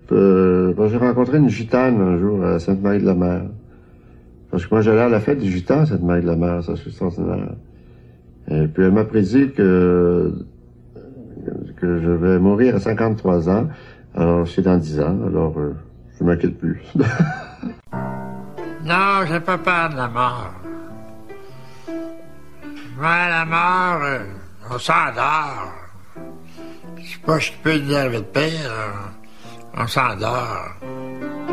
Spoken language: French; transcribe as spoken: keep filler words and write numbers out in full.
Euh, ben, j'ai rencontré une gitane un jour à Sainte-Marie-de-la-Mer. Parce que moi, j'allais à la fête des gitans à Sainte-Marie-de-la-Mer, ça c'est extraordinaire. Et puis elle m'a prédit que, que je vais mourir à cinquante-trois ans. Alors c'est dans dix ans, alors euh, je m'inquiète plus. Non, j'ai pas peur de la mort. Mais la mort, euh, on s'endort. Je sais pas ce que je peux dire de pire, on s'endort.